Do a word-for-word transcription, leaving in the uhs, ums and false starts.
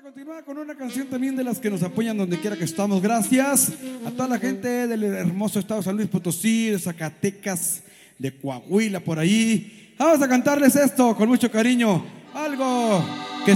continuar con una canción también de las que nos apoyan donde quiera que estamos. Gracias a toda la gente del hermoso estado de San Luis Potosí, de Zacatecas, de Coahuila, por ahí. Vamos a cantarles esto con mucho cariño. Algo